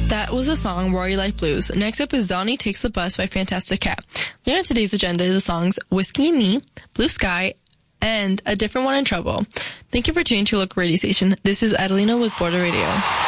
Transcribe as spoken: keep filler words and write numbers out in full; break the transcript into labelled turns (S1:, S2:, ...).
S1: That was the song Rory Light Blues. Next up is Donnie Takes the Bus by Fantastic Cat. Later on today's agenda is the songs Whiskey and Me, Blue Sky, and A Different One in Trouble. Thank you for tuning to your local radio station. This is Adelina with Border Radio.